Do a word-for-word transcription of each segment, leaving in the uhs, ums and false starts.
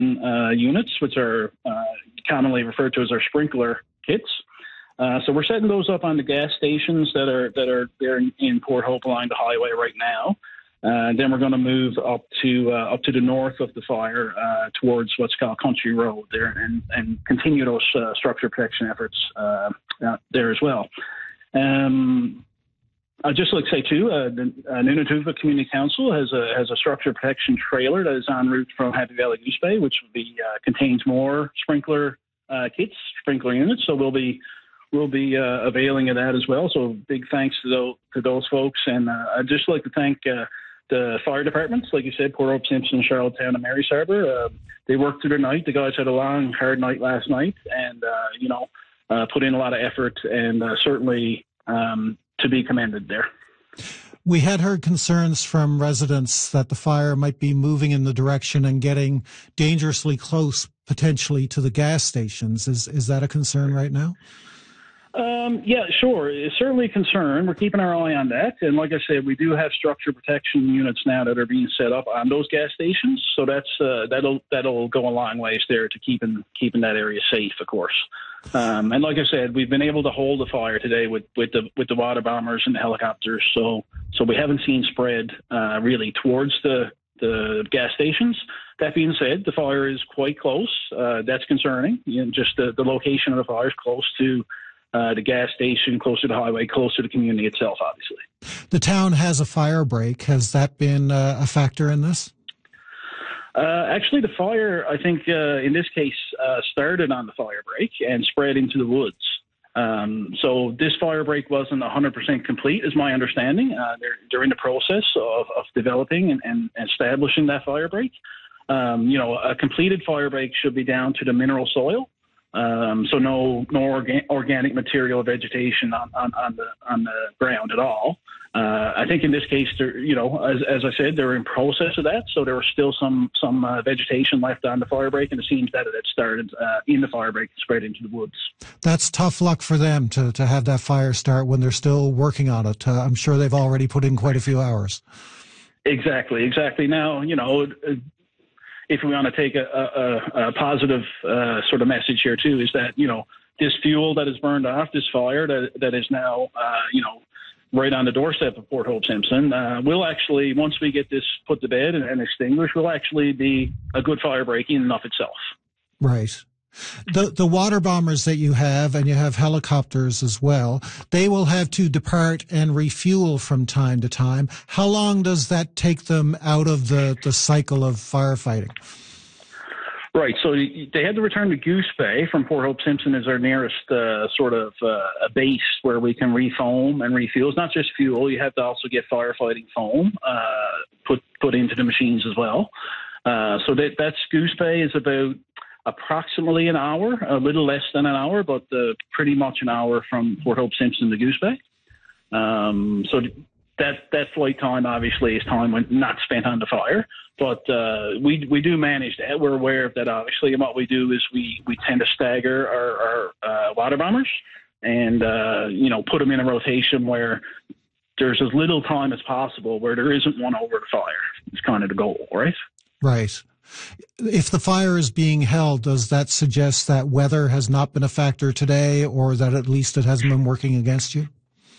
uh, units, which are uh, commonly referred to as our sprinkler kits. Uh, so we're setting those up on the gas stations that are that are there in, in Port Hope along the highway right now. Uh, then we're going to move up to uh, up to the north of the fire uh, towards what's called Country Road there, and, and continue those uh, structure protection efforts uh, uh, there as well. Um, I'd just like to say too, uh, the uh, Nunatuva Community Council has a has a structure protection trailer that is en route from Happy Valley Goose Bay, which will be uh, contains more sprinkler uh, kits, sprinkler units. So we'll be we'll be uh, availing of that as well. So big thanks to those to those folks, and uh, I'd just like to thank uh, the fire departments, like you said, Port Hope, Simpson, Charlottetown, and Marys Harbour. Uh, they worked through the night. The guys had a long, hard night last night, and uh, you know, uh, put in a lot of effort, and uh, certainly um, to be commended there. We had heard concerns from residents that the fire might be moving in the direction and getting dangerously close, potentially, to the gas stations. Is is that a concern right now? Um, yeah, sure. It's certainly a concern. We're keeping our eye on that. And like I said, we do have structure protection units now that are being set up on those gas stations. So that's uh, that'll that'll go a long ways there to keeping keeping that area safe, of course. Um, and like I said, we've been able to hold the fire today with, with the with the water bombers and the helicopters. So so we haven't seen spread uh, really towards the the gas stations. That being said, the fire is quite close. Uh, that's concerning. You know, just the, the location of the fire is close to Uh, the gas station, closer to the highway, closer to the community itself, obviously. The town has a fire break. Has that been uh, a factor in this? Uh, actually, the fire, I think, uh, in this case, uh, started on the fire break and spread into the woods. Um, so this fire break wasn't one hundred percent complete, is my understanding. Uh, they're, they're in the process of, of developing and, and establishing that fire break. Um, you know, a completed fire break should be down to the mineral soil. Um, so no no orga- organic material or vegetation on, on, on the on the ground at all. Uh, I think in this case, you know, as, as I said, they're in process of that. So there was still some some uh, vegetation left on the fire break, and it seems that it had started uh, in the fire break and spread into the woods. That's tough luck for them to, to have that fire start when they're still working on it. Uh, I'm sure they've already put in quite a few hours. Exactly, exactly. Now, you know, if we want to take a, a, a positive uh, sort of message here too, is that, you know, this fuel that is burned off, this fire that that is now, uh, you know, right on the doorstep of Port Hope Simpson, uh, will actually, once we get this put to bed and, and extinguished, will actually be a good fire break in and of itself. Right. The the water bombers that you have, and you have helicopters as well, they will have to depart and refuel from time to time. How long does that take them out of the, the cycle of firefighting? Right. So they had to return to Goose Bay from Port Hope Simpson as our nearest uh, sort of uh, a base where we can refoam and refuel. It's not just fuel. You have to also get firefighting foam uh, put put into the machines as well. Uh, so that that's Goose Bay is about approximately an hour, a little less than an hour, but uh, pretty much an hour from Port Hope Simpson to Goose Bay. Um, so that that flight time obviously is time when not spent on the fire, but uh, we we do manage that. We're aware of that obviously, and what we do is we we tend to stagger our, our uh, water bombers and uh, you know put them in a rotation where there's as little time as possible where there isn't one over the fire. It's kind of the goal, right? Right. If the fire is being held, does that suggest that weather has not been a factor today, or that at least it hasn't been working against you?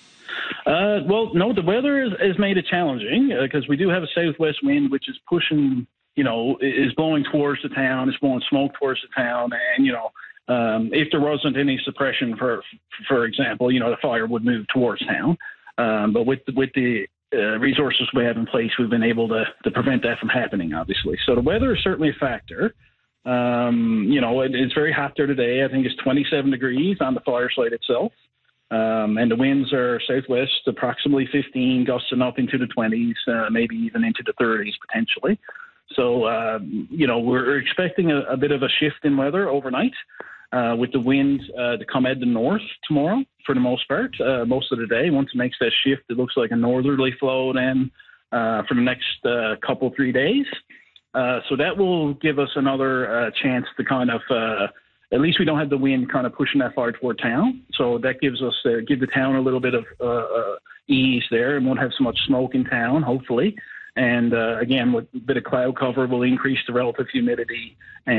Uh, well, no, the weather has, has made it challenging because uh, we do have a southwest wind, which is pushing, you know, is blowing towards the town, it's blowing smoke towards the town. And, you know, um, if there wasn't any suppression, for for example, you know, the fire would move towards town. Um, but with, with the Uh, resources we have in place, we've been able to, to prevent that from happening, obviously. So the weather is certainly a factor. Um, you know, it, it's very hot there today. I think it's twenty-seven degrees on the fire site itself. Um, and the winds are southwest, approximately fifteen, gusting up into the twenties, uh, maybe even into the thirties potentially. So, uh, you know, we're expecting a, a bit of a shift in weather overnight. Uh, with the wind uh, to come at the north tomorrow for the most part, uh, most of the day. Once it makes that shift, it looks like a northerly flow then uh, for the next uh, couple, three days. Uh, so that will give us another uh, chance to kind of, uh, at least we don't have the wind kind of pushing that far toward town. So that gives us, uh, give the town a little bit of uh, uh, ease there, and won't have so much smoke in town, hopefully. And uh, again, with a bit of cloud cover will increase the relative humidity. And